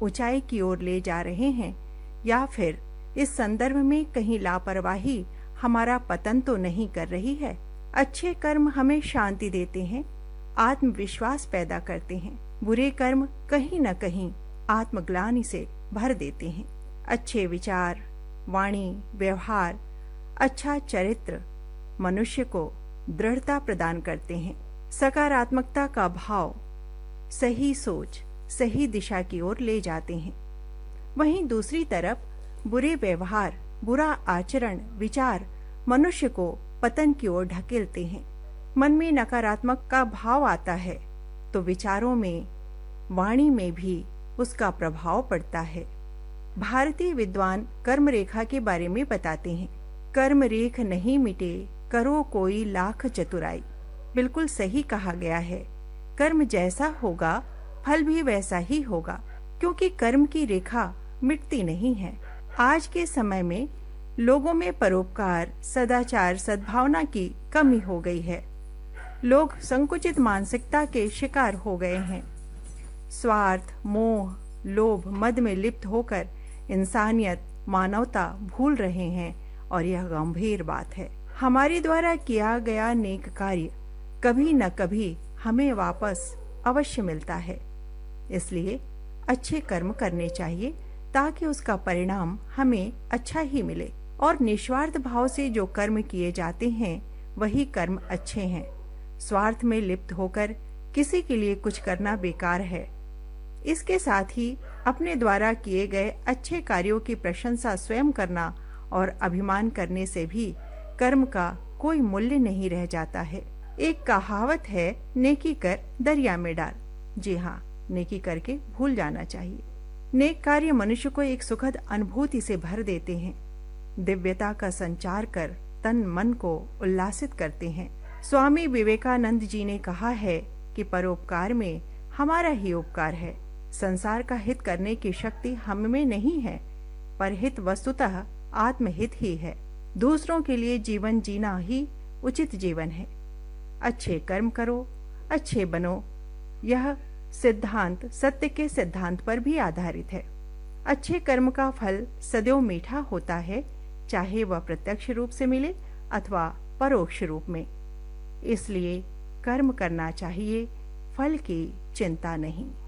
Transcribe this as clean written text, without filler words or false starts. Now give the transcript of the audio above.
ऊंचाई की ओर ले जा रहे हैं, या फिर इस संदर्भ में कहीं लापरवाही हमारा पतन तो नहीं कर रही है। अच्छे कर्म हमें शांति देते हैं, आत्मविश्वास पैदा करते हैं। बुरे कर्म कहीं न कहीं आत्मग्लानि से भर देते हैं। अच्छे विचार, वाणी, व्यवहार, अच्छा चरित्र मनुष्य को दृढ़ता प्रदान करते हैं। सकारात्मकता का भाव सही सोच, सही दिशा की ओर ले जाते हैं। वहीं दूसरी तरफ बुरे व्यवहार, बुरा आचरण, विचार मनुष्य को पतन की ओर ढकेलते हैं। मन में नकारात्मक का भाव आता है तो विचारों में, वाणी में भी उसका प्रभाव पड़ता है। भारतीय विद्वान कर्म रेखा के बारे में बताते हैं, कर्म रेख नहीं मिटे, करो कोई लाख चतुराई। बिल्कुल सही कहा गया है। कर्म जैसा होगा, फल भी वैसा ही होगा, क्योंकि कर्म की रेखा मिटती नहीं है। आज के समय में लोगों में परोपकार, सदाचार, सद्भावना की कमी हो गई है। लोग संकुचित मानसिकता के शिकार हो गए हैं। स्वार्थ, मोह, लोभ, मद में लिप्त होकर इंसानियत, मानवता भूल रहे हैं और यह गंभीर बात है। हमारे द्वारा किया गया नेक कार्य कभी न कभी हमें वापस अवश्य मिलता है। इसलिए अच्छे कर्म करने चाहिए ताकि उसका परिणाम हमें अच्छा ही मिले। और निस्वार्थ भाव से जो कर्म किए जाते हैं वही कर्म अच्छे हैं। स्वार्थ में लिप्त होकर किसी के लिए कुछ करना बेकार है। इसके साथ ही अपने द्वारा किए गए अच्छे कार्यों की प्रशंसा स्वयं करना और अभिमान करने से भी कर्म का कोई मूल्य नहीं रह जाता है। एक कहावत है, नेकी कर दरिया में डाल। जी हाँ, नेकी करके भूल जाना चाहिए। नेक कार्य मनुष्य को एक सुखद अनुभूति से भर देते हैं, दिव्यता का संचार कर तन मन को उल्लासित करते हैं। स्वामी विवेकानंद जी ने कहा है कि परोपकार में हमारा ही उपकार है। संसार का हित करने की शक्ति हम में नहीं है, पर हित वस्तुतः आत्महित ही है। दूसरों के लिए जीवन जीना ही उचित जीवन है। अच्छे कर्म करो, अच्छे बनो, यह सिद्धांत सत्य के सिद्धांत पर भी आधारित है। अच्छे कर्म का फल सदैव मीठा होता है, चाहे वह प्रत्यक्ष रूप से मिले अथवा परोक्ष रूप में। इसलिए कर्म करना चाहिए, फल की चिंता नहीं।